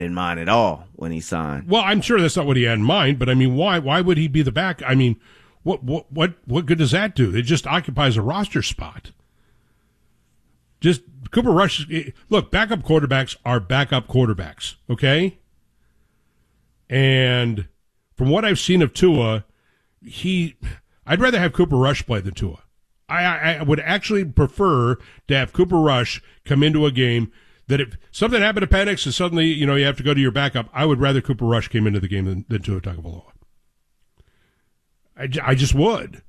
in mind at all when he signed. Well, I'm sure that's not what he had in mind, but I mean, why would he be the back? I mean, what good does that do? It just occupies a roster spot. Just Cooper Rush. Look, backup quarterbacks are backup quarterbacks, okay? And from what I've seen of Tua, I'd rather have Cooper Rush play than Tua. I would actually prefer to have Cooper Rush come into a game that if something happened to Penix and suddenly, you have to go to your backup, I would rather Cooper Rush came into the game than Tua Tagovailoa. I just would.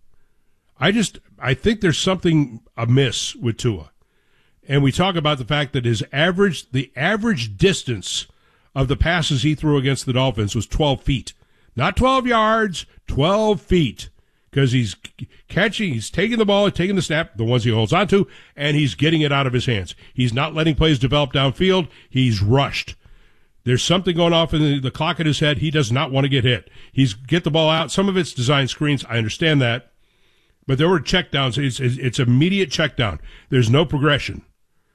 I think there's something amiss with Tua. And we talk about the fact that the average distance of the passes he threw against the Dolphins was 12 feet. Not 12 yards, 12 feet. Because he's taking the ball, taking the snap, the ones he holds onto, and he's getting it out of his hands. He's not letting plays develop downfield. He's rushed. There's something going off in the clock in his head. He does not want to get hit. He's get the ball out. Some of it's design screens. I understand that. But there were checkdowns. It's immediate checkdown. There's no progression.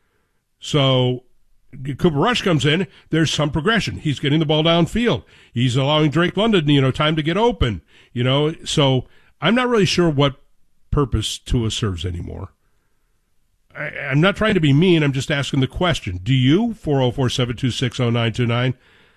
So Cooper Rush comes in. There's some progression. He's getting the ball downfield. He's allowing Drake London, time to get open. So I'm not really sure what purpose Tua serves anymore. I'm not trying to be mean. I'm just asking the question. Do you? 404-726-0929.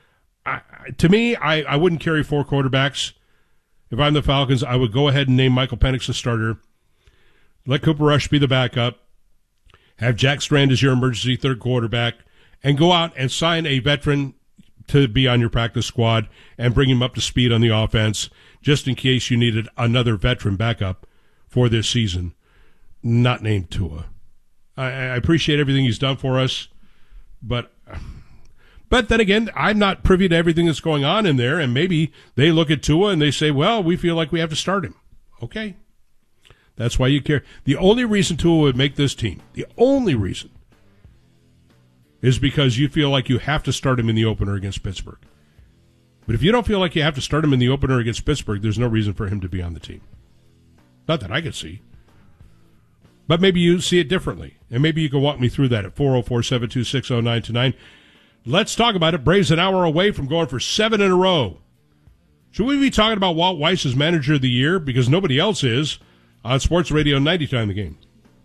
To me, I wouldn't carry four quarterbacks. If I'm the Falcons, I would go ahead and name Michael Penix the starter. Let Cooper Rush be the backup. Have Jack Strand as your emergency third quarterback. And go out and sign a veteran to be on your practice squad and bring him up to speed on the offense, just in case you needed another veteran backup for this season, not named Tua. I appreciate everything he's done for us, but then again, I'm not privy to everything that's going on in there, and maybe they look at Tua and they say, well, we feel like we have to start him. Okay. That's why you care. The only reason Tua would make this team, the only reason, is because you feel like you have to start him in the opener against Pittsburgh. But if you don't feel like you have to start him in the opener against Pittsburgh, there's no reason for him to be on the team. Not that I can see. But maybe you see it differently, and maybe you can walk me through that at 404-726-0929. Let's talk about it. Braves an hour away from going for 7 in a row. Should we be talking about Walt Weiss as Manager of the Year? Because nobody else is on Sports Radio 90 Time the Game.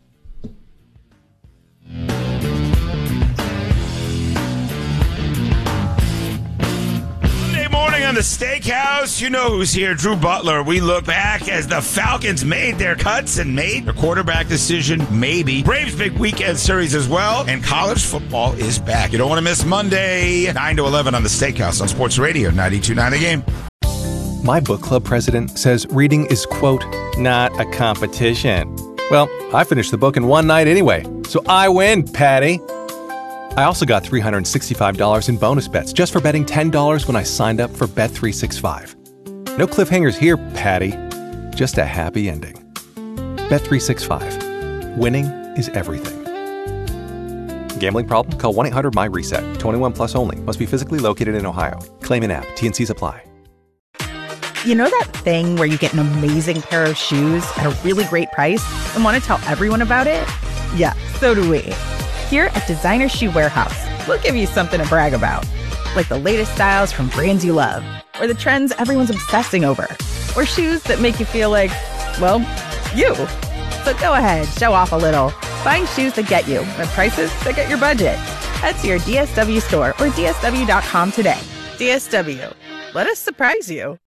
On the Steakhouse, you know who's here, Drew Butler. We look back as the Falcons made their cuts and made their quarterback decision, maybe. Braves big weekend series as well, and college football is back. You don't want to miss Monday, 9 to 11 on the Steakhouse on Sports Radio 92.9 The Game. My book club president says reading is, quote, not a competition. Well, I finished the book in one night anyway, so I win, Patty. I also got $365 in bonus bets just for betting $10 when I signed up for Bet365. No cliffhangers here, Patty. Just a happy ending. Bet365. Winning is everything. Gambling problem? Call 1-800-MY-RESET. 21 plus only. Must be physically located in Ohio. Claim in app. T&Cs apply. You know that thing where you get an amazing pair of shoes at a really great price and want to tell everyone about it? Yeah, so do we. Here at Designer Shoe Warehouse, we'll give you something to brag about, like the latest styles from brands you love, or the trends everyone's obsessing over, or shoes that make you feel like, well, you. So go ahead, show off a little. Find shoes that get you at prices that get your budget. Head to your DSW store or DSW.com today. DSW, let us surprise you.